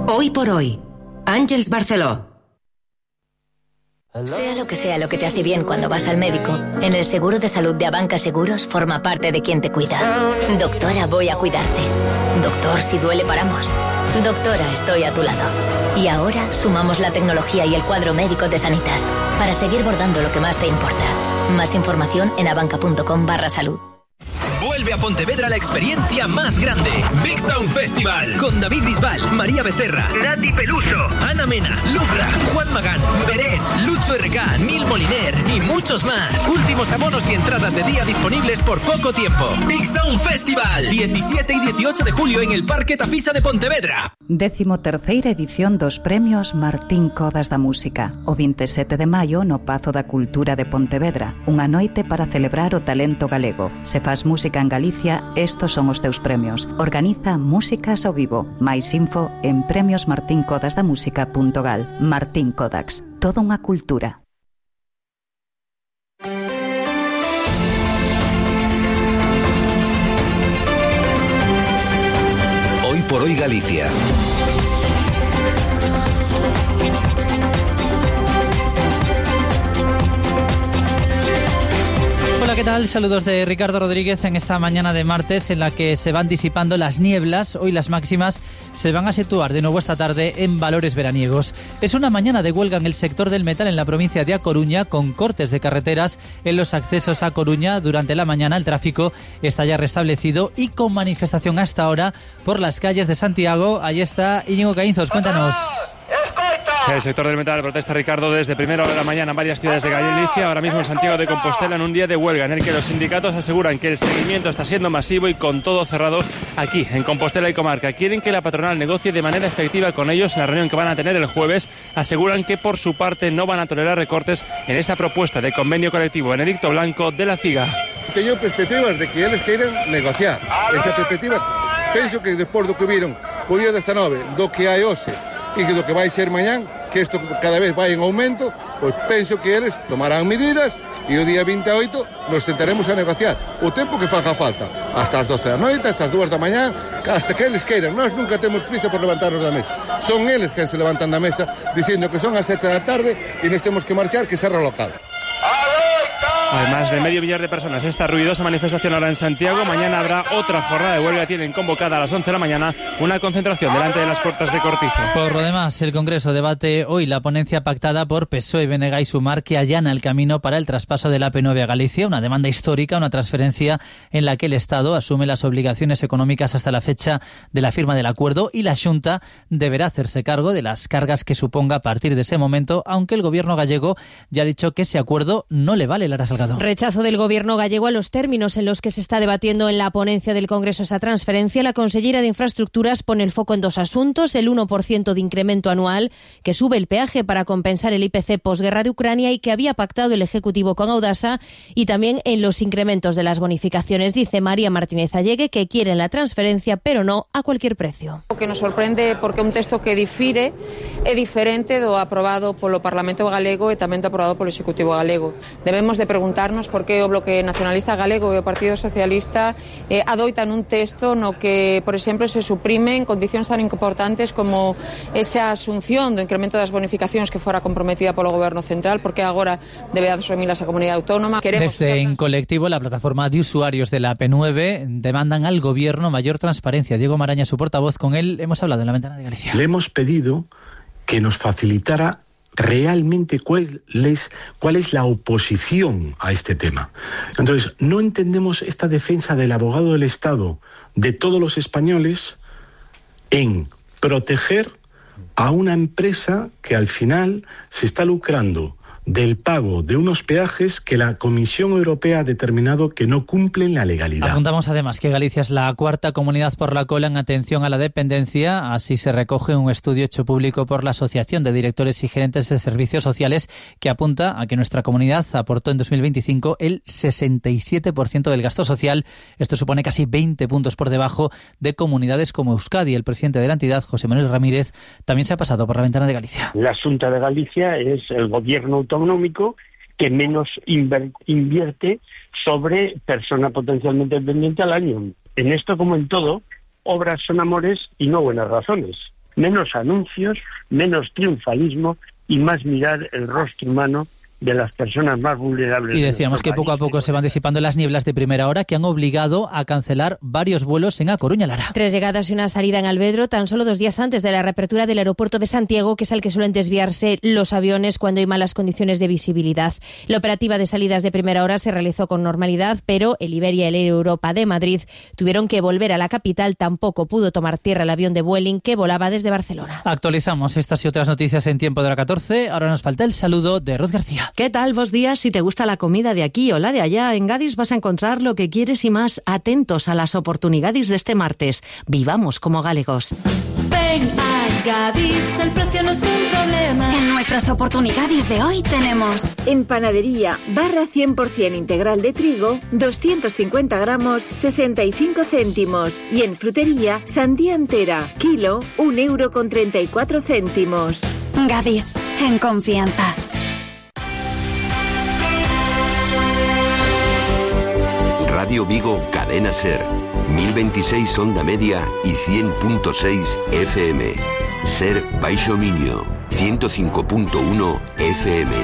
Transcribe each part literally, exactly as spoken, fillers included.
Hoy por hoy, Àngels Barceló. Sea lo que sea lo que te hace bien cuando vas al médico, en el seguro de salud de Abanca Seguros forma parte de quien te cuida. Doctora, voy a cuidarte. Doctor, si duele paramos. Doctora, estoy a tu lado. Y ahora sumamos la tecnología y el cuadro médico de Sanitas para seguir bordando lo que más te importa. Más información en abanca.com barra salud. Vuelve a Pontevedra la experiencia más grande. Big Sound Festival. Con David Bisbal, María Becerra, Nati Peluso, Ana Mena, Lucra, Juan Magán, Beret, Lucho R K, Nil Moliner y muchos más. Últimos abonos y entradas de día disponibles por poco tiempo. Big Sound Festival. diecisiete y dieciocho de julio en el Parque Tafisa de Pontevedra. Décimo terceira edición dos premios Martín Codas da Música. O veintisiete de maio no Pazo da Cultura de Pontevedra. Unha noite para celebrar o talento galego. Se faz música en Galicia, estos son os teus premios. Organiza Músicas ao Vivo. Mais info en premios martín codas da música punto gal. Martín Codax. Toda unha cultura. Hoy por hoy Galicia. Hola, ¿qué tal? Saludos de Ricardo Rodríguez en esta mañana de martes en la que se van disipando las nieblas. Hoy las máximas se van a situar de nuevo esta tarde en valores veraniegos. Es una mañana de huelga en el sector del metal en la provincia de A Coruña, con cortes de carreteras en los accesos a Coruña. Durante la mañana el tráfico está ya restablecido y con manifestación hasta ahora por las calles de Santiago. Ahí está Íñigo Caínzos, cuéntanos. El sector del metal protesta, Ricardo, desde primera hora de la mañana en varias ciudades de Galicia, ahora mismo en Santiago de Compostela, en un día de huelga en el que los sindicatos aseguran que el seguimiento está siendo masivo y con todo cerrado aquí, en Compostela y comarca. Quieren que la patronal negocie de manera efectiva con ellos en la reunión que van a tener el jueves. Aseguran que por su parte no van a tolerar recortes en esa propuesta de convenio colectivo. Benedicto Blanco, de la CIGA. Teño perspectivas de que eles queiran negociar. Esa perspectiva, penso que despois do que viron o día dezenove, do que hai hoxe e que do que vai ser mañán, que isto cada vez vai en aumento, pois penso que eles tomarán medidas e o día vinte e oito nos tentaremos a negociar o tempo que faga falta, hasta as doce da noite, hasta as dúas da mañá, hasta que eles queiran. Nós nunca temos prisa por levantarnos da mesa, son eles que se levantan da mesa dicindo que son as sete da tarde e nos temos que marchar, que serra local. Además de medio millar de personas, esta ruidosa manifestación ahora en Santiago. Mañana habrá otra jornada de huelga. Tienen convocada a las once de la mañana una concentración delante de las puertas de Cortizo. Por lo demás, el Congreso debate hoy la ponencia pactada por P S O E, B N G y Sumar, que allana el camino para el traspaso de la A P nueve a Galicia, una demanda histórica, una transferencia en la que el Estado asume las obligaciones económicas hasta la fecha de la firma del acuerdo y la Xunta deberá hacerse cargo de las cargas que suponga a partir de ese momento, aunque el gobierno gallego ya ha dicho que ese acuerdo no le vale. Lara Salgado. Rechazo del gobierno gallego a los términos en los que se está debatiendo en la ponencia del Congreso esa transferencia. La consellera de Infraestructuras pone el foco en dos asuntos: el uno por ciento de incremento anual que sube el peaje para compensar el I P C posguerra de Ucrania y que había pactado el Ejecutivo con Audasa, y también en los incrementos de las bonificaciones. Dice María Martínez Allegue que quieren la transferencia, pero no a cualquier precio. O que nos sorprende porque un texto que difire é diferente do aprobado polo Parlamento galego e tamén do aprobado polo Executivo galego. Debemos de preguntarnos por que o Bloque Nacionalista Galego e o Partido Socialista eh, adoitan un texto no que, por exemplo, se suprimen condicións tan importantes como esa asunción do incremento das bonificacións que fora comprometida polo Goberno Central, porque agora debe asumilas a Comunidade Autónoma. Queremos Desde En Colectivo, la plataforma de usuarios de la A P nueve, demandan al Gobierno mayor transparencia. Diego Maraña, su portavoz, con él hemos hablado en la Ventana de Galicia. Le hemos pedido que nos facilitara realmente cuál es, cuál es la oposición a este tema. Entonces, no entendemos esta defensa del abogado del Estado de todos los españoles en proteger a una empresa que al final se está lucrando del pago de unos peajes que la Comisión Europea ha determinado que no cumplen la legalidad. Apuntamos además que Galicia es la cuarta comunidad por la cola en atención a la dependencia. Así se recoge un estudio hecho público por la Asociación de Directores y Gerentes de Servicios Sociales, que apunta a que nuestra comunidad aportó en dos mil veinticinco el sesenta y siete por ciento del gasto social. Esto supone casi veinte puntos por debajo de comunidades como Euskadi. El presidente de la entidad, José Manuel Ramírez, también se ha pasado por la Ventana de Galicia. La Xunta de Galicia es el gobierno autonómico que menos invierte sobre persona potencialmente dependiente al año. En esto, como en todo, obras son amores y no buenas razones. menos anuncios, menos triunfalismo y más mirar el rostro humano de las personas más vulnerables. Y decíamos que poco a poco se van disipando las nieblas de primera hora que han obligado a cancelar varios vuelos en A Coruña, Lara. Tres llegadas y una salida en Alvedro tan solo dos días antes de la reapertura del aeropuerto de Santiago, que es al que suelen desviarse los aviones cuando hay malas condiciones de visibilidad. La operativa de salidas de primera hora se realizó con normalidad, pero el Iberia y el Air Europa de Madrid tuvieron que volver a la capital. Tampoco pudo tomar tierra el avión de Vueling que volaba desde Barcelona. Actualizamos estas y otras noticias en tiempo de la catorce. Ahora nos falta el saludo de Ruth García. ¿Qué tal? Buenos días. Si te gusta la comida de aquí o la de allá, en Gadis vas a encontrar lo que quieres y más. Atentos a las oportunidades de este martes. Vivamos como galegos. Ven a Gadis, el precio no es un problema. En nuestras oportunidades de hoy tenemos... En panadería, barra cien por ciento integral de trigo, doscientos cincuenta gramos, sesenta y cinco céntimos. Y en frutería, sandía entera, kilo, un euro con treinta y cuatro céntimos. Gadis, en confianza. Radio Vigo, Cadena Ser, mil veintiséis onda media y cien punto seis F M. Ser Baixo Miño, ciento cinco punto uno F M.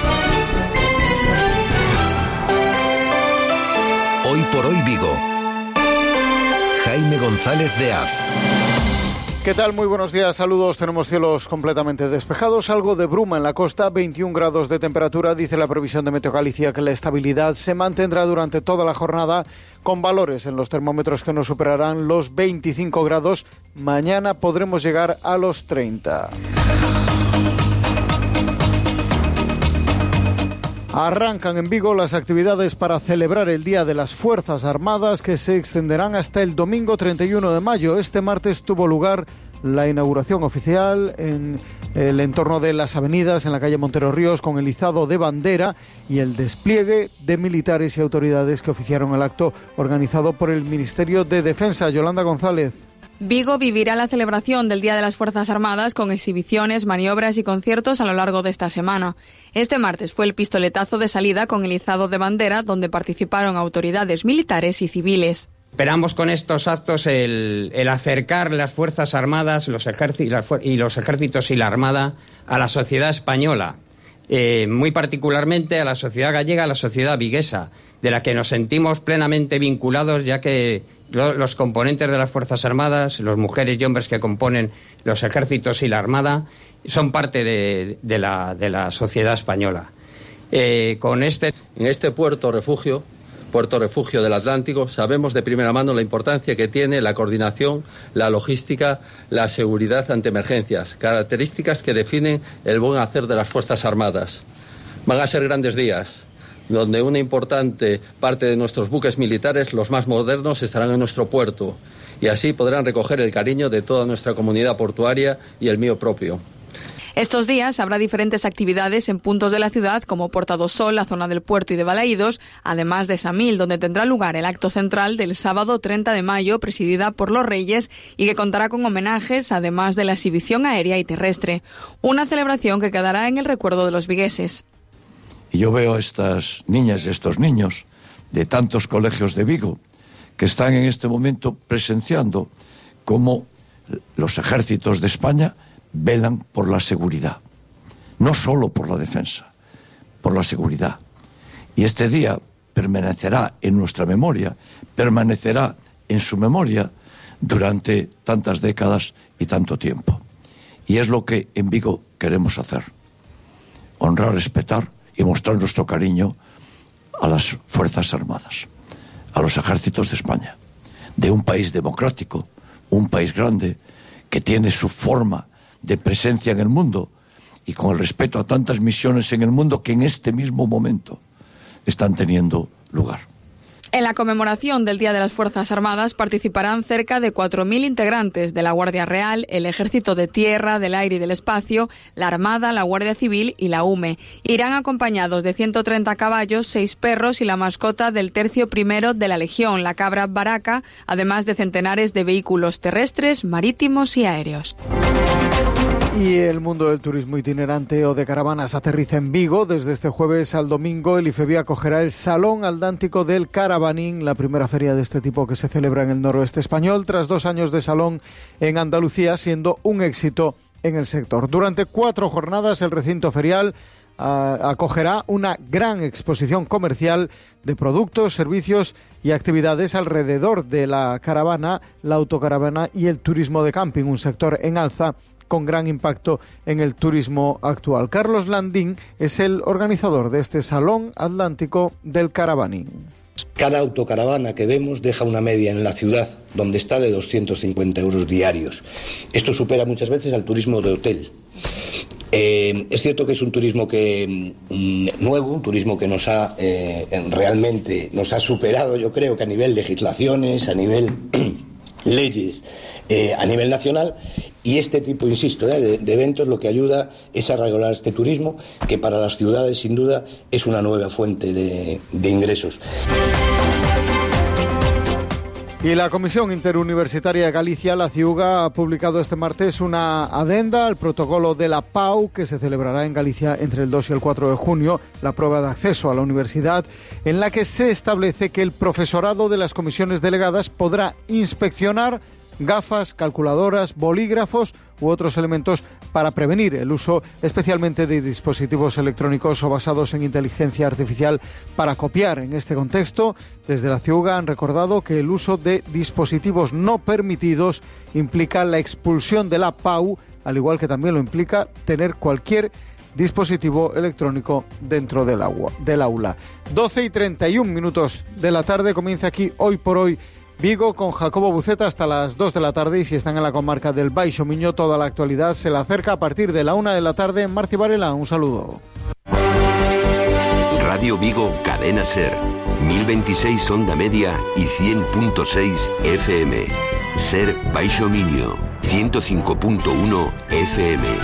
Hoy por hoy Vigo. Jaime González de Az. ¿Qué tal? Muy buenos días, saludos. Tenemos cielos completamente despejados, algo de bruma en la costa, veintiún grados de temperatura. Dice la previsión de Meteo Galicia que la estabilidad se mantendrá durante toda la jornada, con valores en los termómetros que no superarán los veinticinco grados. Mañana podremos llegar a los treinta. Arrancan en Vigo las actividades para celebrar el Día de las Fuerzas Armadas, que se extenderán hasta el domingo treinta y uno de mayo. Este martes tuvo lugar la inauguración oficial en el entorno de las avenidas, en la calle Montero Ríos, con el izado de bandera y el despliegue de militares y autoridades que oficiaron el acto organizado por el Ministerio de Defensa. Yolanda González. Vigo vivirá la celebración del Día de las Fuerzas Armadas con exhibiciones, maniobras y conciertos a lo largo de esta semana. Este martes fue el pistoletazo de salida con el izado de bandera, donde participaron autoridades militares y civiles. Esperamos con estos actos el, el acercar las Fuerzas Armadas los y los ejércitos y la Armada a la sociedad española, eh, muy particularmente a la sociedad gallega, a la sociedad viguesa, de la que nos sentimos plenamente vinculados, ya que los componentes de las Fuerzas Armadas, las mujeres y hombres que componen los ejércitos y la Armada, son parte de, de, la, de la sociedad española. Eh, con este... En este puerto refugio, puerto refugio del Atlántico, sabemos de primera mano la importancia que tiene la coordinación, la logística, la seguridad ante emergencias, características que definen el buen hacer de las Fuerzas Armadas. Van a ser grandes días, donde una importante parte de nuestros buques militares, los más modernos, estarán en nuestro puerto, y así podrán recoger el cariño de toda nuestra comunidad portuaria y el mío propio. Estos días habrá diferentes actividades en puntos de la ciudad como Porta do Sol, la zona del puerto y de Balaídos, además de Samil, donde tendrá lugar el acto central del sábado treinta de mayo, presidida por los Reyes, y que contará con homenajes, además de la exhibición aérea y terrestre. Una celebración que quedará en el recuerdo de los vigueses. Y yo veo a estas niñas y estos niños de tantos colegios de Vigo que están en este momento presenciando cómo los ejércitos de España velan por la seguridad, no solo por la defensa, por la seguridad. Y este día permanecerá en nuestra memoria, permanecerá en su memoria durante tantas décadas y tanto tiempo. Y es lo que en Vigo queremos hacer: honrar, respetar y mostrar nuestro cariño a las Fuerzas Armadas, a los ejércitos de España, de un país democrático, un país grande, que tiene su forma de presencia en el mundo y con el respeto a tantas misiones en el mundo que en este mismo momento están teniendo lugar. En la conmemoración del Día de las Fuerzas Armadas participarán cerca de cuatro mil integrantes de la Guardia Real, el Ejército de Tierra, del Aire y del Espacio, la Armada, la Guardia Civil y la U M E. Irán acompañados de ciento treinta caballos, seis perros y la mascota del tercio primero de la Legión, la cabra Baraka, además de centenares de vehículos terrestres, marítimos y aéreos. Y el mundo del turismo itinerante o de caravanas aterriza en Vigo. Desde este jueves al domingo, el IFEBI acogerá el Salón Atlántico del Caravaning, la primera feria de este tipo que se celebra en el noroeste español, tras dos años de salón en Andalucía, siendo un éxito en el sector. Durante cuatro jornadas, el recinto ferial acogerá una gran exposición comercial de productos, servicios y actividades alrededor de la caravana, la autocaravana y el turismo de camping, un sector en alza con gran impacto en el turismo actual. Carlos Landín es el organizador de este Salón Atlántico del Caravaning. Cada autocaravana que vemos deja una media en la ciudad donde está de doscientos cincuenta euros diarios. Esto supera muchas veces al turismo de hotel. Eh, es cierto que es un turismo que mm, nuevo, un turismo que nos ha eh, realmente nos ha superado, yo creo que a nivel legislaciones, a nivel leyes, eh, a nivel nacional, y este tipo, insisto, eh, de, de eventos lo que ayuda es a regular este turismo, que para las ciudades sin duda es una nueva fuente de, de ingresos. Y la Comisión Interuniversitaria de Galicia, la CIUGA, ha publicado este martes una adenda al protocolo de la P A U que se celebrará en Galicia entre el dos y el cuatro de junio, la prueba de acceso a la universidad, en la que se establece que el profesorado de las comisiones delegadas podrá inspeccionar gafas, calculadoras, bolígrafos u otros elementos para prevenir el uso especialmente de dispositivos electrónicos o basados en inteligencia artificial para copiar. En este contexto, desde la CIUGA han recordado que el uso de dispositivos no permitidos implica la expulsión de la P A U, al igual que también lo implica tener cualquier dispositivo electrónico dentro del, agua, del aula. doce y treinta y un minutos de la tarde, comienza aquí Hoy por Hoy Vigo con Jacobo Buceta hasta las dos de la tarde, y si están en la comarca del Baixo Miño, toda la actualidad se la acerca a partir de la una de la tarde en Marci Varela. Un saludo. Radio Vigo, Cadena Ser, mil veintiséis onda media y cien punto seis F M. Ser Baixo Miño, ciento cinco punto uno F M.